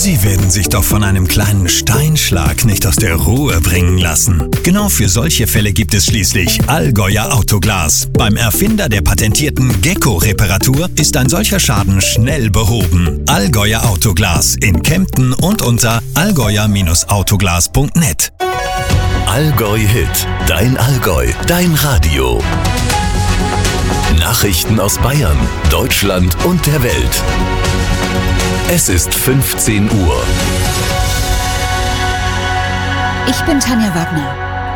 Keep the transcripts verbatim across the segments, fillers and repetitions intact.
Sie werden sich doch von einem kleinen Steinschlag nicht aus der Ruhe bringen lassen. Genau für solche Fälle gibt es schließlich Allgäuer Autoglas. Beim Erfinder der patentierten Gecko-Reparatur ist ein solcher Schaden schnell behoben. Allgäuer Autoglas in Kempten und unter allgäuer Autoglas punkt net. Allgäu Hit, dein Allgäu, dein Radio. Nachrichten aus Bayern, Deutschland und der Welt. Es ist fünfzehn Uhr. Ich bin Tanja Wagner.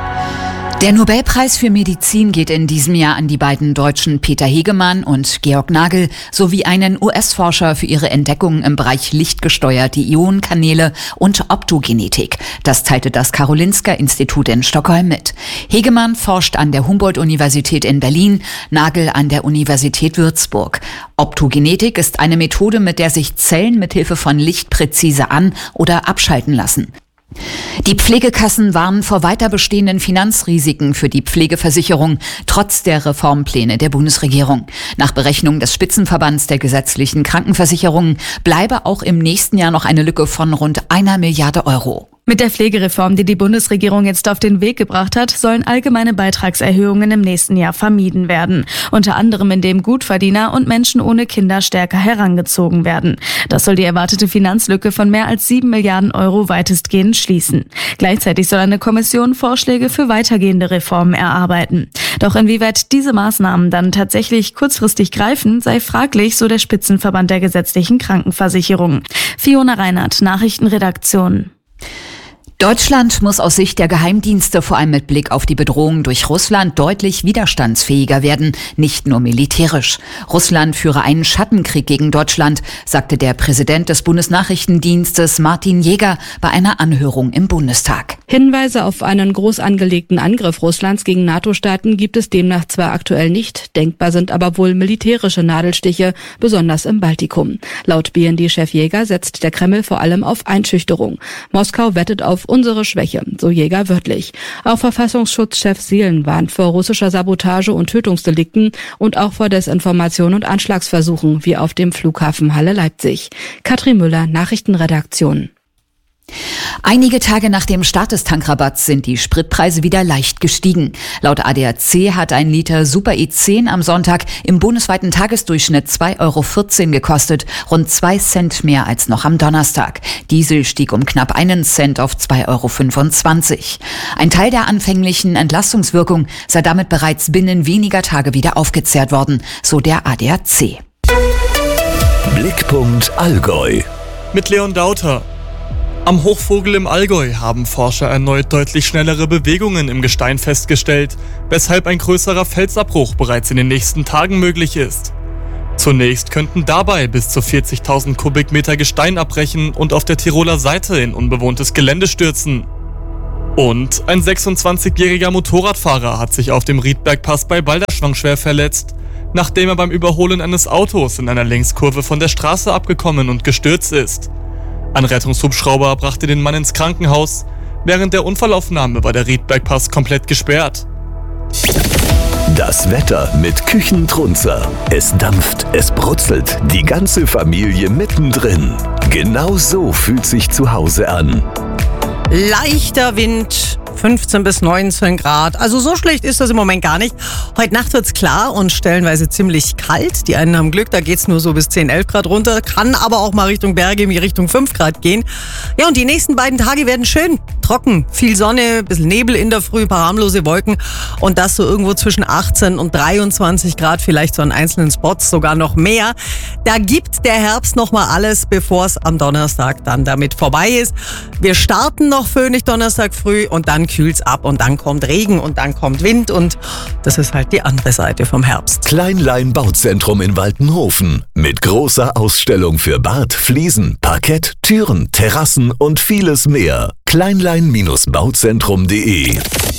Der Nobelpreis für Medizin geht in diesem Jahr an die beiden Deutschen Peter Hegemann und Georg Nagel sowie einen U S-Forscher für ihre Entdeckungen im Bereich lichtgesteuerte Ionenkanäle und Optogenetik. Das teilte das Karolinska-Institut in Stockholm mit. Hegemann forscht an der Humboldt-Universität in Berlin, Nagel an der Universität Würzburg. Optogenetik ist eine Methode, mit der sich Zellen mithilfe von Licht präzise an- oder abschalten lassen. Die Pflegekassen warnen vor weiter bestehenden Finanzrisiken für die Pflegeversicherung, trotz der Reformpläne der Bundesregierung. Nach Berechnung des Spitzenverbands der gesetzlichen Krankenversicherungen bleibe auch im nächsten Jahr noch eine Lücke von rund einer Milliarde Euro. Mit der Pflegereform, die die Bundesregierung jetzt auf den Weg gebracht hat, sollen allgemeine Beitragserhöhungen im nächsten Jahr vermieden werden. Unter anderem, indem Gutverdiener und Menschen ohne Kinder stärker herangezogen werden. Das soll die erwartete Finanzlücke von mehr als sieben Milliarden Euro weitestgehend schließen. Gleichzeitig soll eine Kommission Vorschläge für weitergehende Reformen erarbeiten. Doch inwieweit diese Maßnahmen dann tatsächlich kurzfristig greifen, sei fraglich, so der Spitzenverband der gesetzlichen Krankenversicherung. Fiona Reinhardt, Nachrichtenredaktion. Deutschland muss aus Sicht der Geheimdienste vor allem mit Blick auf die Bedrohung durch Russland deutlich widerstandsfähiger werden, nicht nur militärisch. Russland führe einen Schattenkrieg gegen Deutschland, sagte der Präsident des Bundesnachrichtendienstes Martin Jäger bei einer Anhörung im Bundestag. Hinweise auf einen groß angelegten Angriff Russlands gegen NATO-Staaten gibt es demnach zwar aktuell nicht, denkbar sind aber wohl militärische Nadelstiche, besonders im Baltikum. Laut B N D-Chef Jäger setzt der Kreml vor allem auf Einschüchterung. Moskau wettet auf unsere Schwäche, so Jäger wörtlich. Auch Verfassungsschutzchef Seelen warnt vor russischer Sabotage und Tötungsdelikten und auch vor Desinformation und Anschlagsversuchen, wie auf dem Flughafen Halle-Leipzig. Katrin Müller, Nachrichtenredaktion. Einige Tage nach dem Start des Tankrabatts sind die Spritpreise wieder leicht gestiegen. Laut A D A C hat ein Liter Super E zehn am Sonntag im bundesweiten Tagesdurchschnitt zwei Euro vierzehn gekostet, rund zwei Cent mehr als noch am Donnerstag. Diesel stieg um knapp einen Cent auf zwei Euro fünfundzwanzig. Ein Teil der anfänglichen Entlastungswirkung sei damit bereits binnen weniger Tage wieder aufgezehrt worden, so der A D A C. Blickpunkt Allgäu. Mit Leon Dauter. Am Hochvogel im Allgäu haben Forscher erneut deutlich schnellere Bewegungen im Gestein festgestellt, weshalb ein größerer Felsabbruch bereits in den nächsten Tagen möglich ist. Zunächst könnten dabei bis zu vierzigtausend Kubikmeter Gestein abbrechen und auf der Tiroler Seite in unbewohntes Gelände stürzen. Und ein sechsundzwanzigjähriger Motorradfahrer hat sich auf dem Riedbergpass bei Balderschwang schwer verletzt, nachdem er beim Überholen eines Autos in einer Längskurve von der Straße abgekommen und gestürzt ist. Ein Rettungshubschrauber brachte den Mann ins Krankenhaus. Während der Unfallaufnahme war der Riedbergpass komplett gesperrt. Das Wetter mit Küchentrunzer. Es dampft, es brutzelt, die ganze Familie mittendrin. Genau so fühlt sich zu Hause an. Leichter Wind, fünfzehn bis neunzehn Grad. Also so schlecht ist das im Moment gar nicht. Heute Nacht wird's klar und stellenweise ziemlich kalt. Die einen haben Glück, da geht's nur so bis zehn, elf Grad runter. Kann aber auch mal Richtung Berge in Richtung fünf Grad gehen. Ja, und die nächsten beiden Tage werden schön. Trocken, viel Sonne, bisschen Nebel in der Früh, paar harmlose Wolken. Und das so irgendwo zwischen achtzehn und dreiundzwanzig Grad, vielleicht so an einzelnen Spots sogar noch mehr. Da gibt der Herbst nochmal alles, bevor es am Donnerstag dann damit vorbei ist. Wir starten noch föhnig Donnerstag früh und dann kühlt's ab und dann kommt Regen und dann kommt Wind und das ist halt die andere Seite vom Herbst. Kleinlein Bauzentrum in Waltenhofen mit großer Ausstellung für Bad, Fliesen, Parkett, Türen, Terrassen und vieles mehr. kleinlein Bauzentrum punkt de.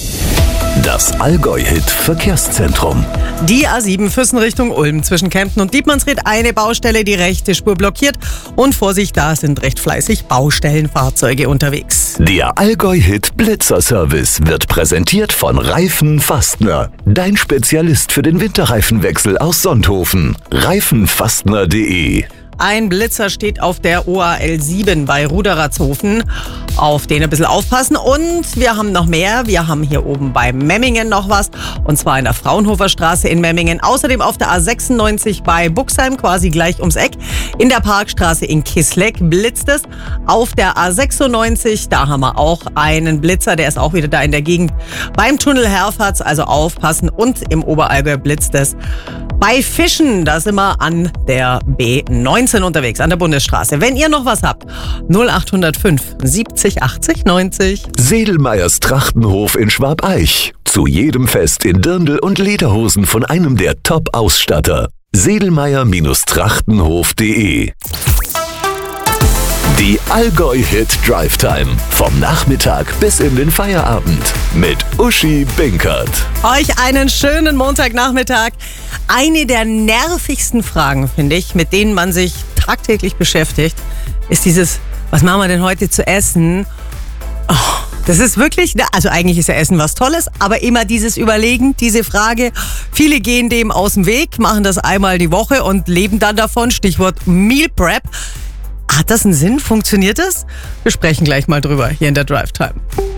Das Allgäu-Hit Verkehrszentrum. Die A sieben Füssen Richtung Ulm zwischen Kempten und Dietmannsried. Eine Baustelle, die rechte Spur blockiert. Und Vorsicht, da sind recht fleißig Baustellenfahrzeuge unterwegs. Der Allgäu-Hit Blitzer-Service wird präsentiert von Reifen Fastner. Dein Spezialist für den Winterreifenwechsel aus Sonthofen. reifenfastner punkt de. Ein Blitzer steht auf der O A L sieben bei Ruderatshofen. Auf den ein bisschen aufpassen. Und wir haben noch mehr. Wir haben hier oben bei Memmingen noch was. Und zwar in der Fraunhofer Straße in Memmingen. Außerdem auf der A sechsundneunzig bei Buxheim, quasi gleich ums Eck. In der Parkstraße in Kisleck blitzt es. Auf der A sechsundneunzig, da haben wir auch einen Blitzer. Der ist auch wieder da in der Gegend. Beim Tunnel Herfatz, also aufpassen. Und im Oberallgäu blitzt es. Bei Fischen, da sind wir an der B neunzehn unterwegs, an der Bundesstraße. Wenn ihr noch was habt, null acht null fünf siebzig achtzig neunzig. Sedelmeyers Trachtenhof in Schwabeich. Zu jedem Fest in Dirndl und Lederhosen von einem der Top-Ausstatter. sedelmeyer Trachtenhof punkt de. Die Allgäu-Hit Drive Time. Vom Nachmittag bis in den Feierabend. Mit Uschi Binkert. Euch einen schönen Montagnachmittag. Eine der nervigsten Fragen, finde ich, mit denen man sich tagtäglich beschäftigt, ist dieses, was machen wir denn heute zu essen? Oh, das ist wirklich, also eigentlich ist ja Essen was Tolles, aber immer dieses Überlegen, diese Frage. Viele gehen dem aus dem Weg, machen das einmal die Woche und leben dann davon. Stichwort Meal Prep. Hat das einen Sinn? Funktioniert das? Wir sprechen gleich mal drüber hier in der Drive Time.